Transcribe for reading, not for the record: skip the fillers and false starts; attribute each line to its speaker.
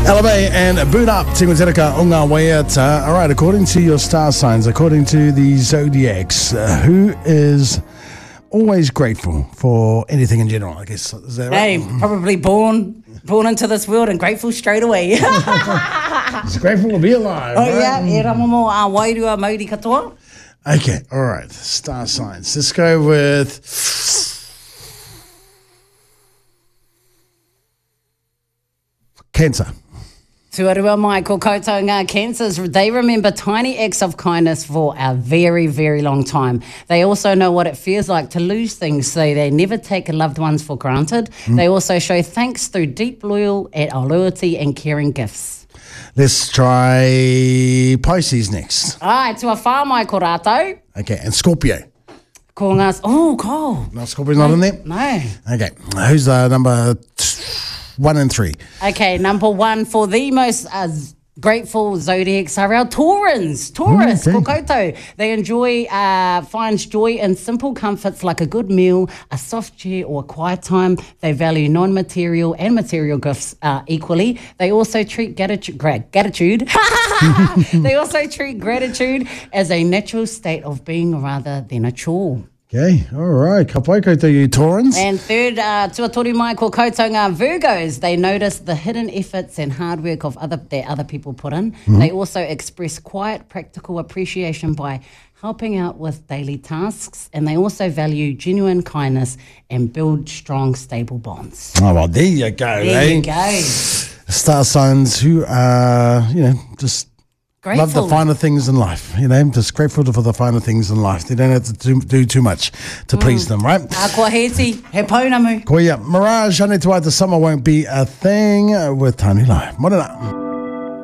Speaker 1: Elevate and boot up. Tingo Tereka o ngā waiata. All right, according to your star signs, according to the zodiacs, who is always grateful for anything in general, I guess. Is that right?
Speaker 2: Hey, probably born into this world and grateful straight away.
Speaker 1: It's grateful to be alive.
Speaker 2: Oh,
Speaker 1: right?
Speaker 2: yeah. E ramo mo a wairua mauri katoa.
Speaker 1: Okay, all right. Star signs. Let's go with Cancer.
Speaker 2: Tuarua mai, ko koutou ngā Cancers, they remember tiny acts of kindness for a very, very long time. They also know what it feels like to lose things, so they never take loved ones for granted. They also show thanks through deep loyalty and caring gifts.
Speaker 1: Let's try Pisces next.
Speaker 2: Ai, tua whā mai ko rātou.
Speaker 1: Okay, and Scorpio.
Speaker 2: Ko ngās, oh, ko.
Speaker 1: No, Scorpio's not in there?
Speaker 2: No.
Speaker 1: Okay, who's number 1 and 3?
Speaker 2: Okay, number 1 for the most grateful zodiacs are our Taurans. Taurus,
Speaker 1: okay.
Speaker 2: ko koutou. They finds joy in simple comforts like a good meal, a soft chair or a quiet time. They value non-material and material gifts equally. They also treat gratitude. They also treat gratitude as a natural state of being rather than a chore.
Speaker 1: Okay, all right. Ka pai koutou you Taurans.
Speaker 2: And third, tuatori mai ko koutou ngā Virgos. They notice the hidden efforts and hard work of other people put in. They also express quiet, practical appreciation by helping out with daily tasks. And they also value genuine kindness and build strong, stable bonds.
Speaker 1: Oh, well, there you go.
Speaker 2: There you go.
Speaker 1: Star signs who are, just
Speaker 2: Grateful.
Speaker 1: love the finer things in life, just grateful for the finer things in life. They don't have to do too much to please them, right?
Speaker 2: Kua heti, he pounamu.
Speaker 1: Koia, Mirage, ane tuai, the summer won't be a thing with Tony Lai. Morena.